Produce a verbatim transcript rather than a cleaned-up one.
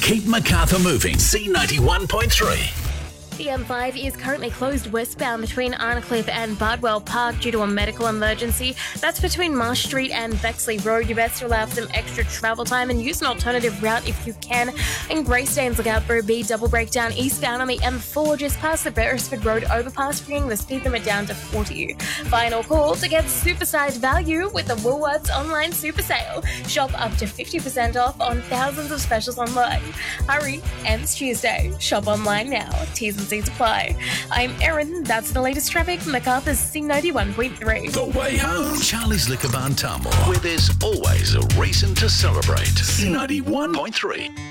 Keep Macarthur moving. C ninety-one point three. The M five is currently closed westbound between Arncliffe and Bardwell Park due to a medical emergency. That's between Marsh Street and Bexley Road. You best to allow for some extra travel time and use an alternative route if you can. And Greystanes, look out for a B double breakdown eastbound on the M four just past the Beresford Road overpass, bringing the speed limit down to forty. Final call to get supersized value with the Woolworths online super sale. Shop up to fifty percent off on thousands of specials online. Hurry, ends Tuesday. Shop online now. T's and C's apply. I'm Erin. That's the latest traffic from Macarthur's C ninety-one point three. The way home. Charlie's Liquor Barn Tamworth, where there's always a reason to celebrate. C ninety-one point three.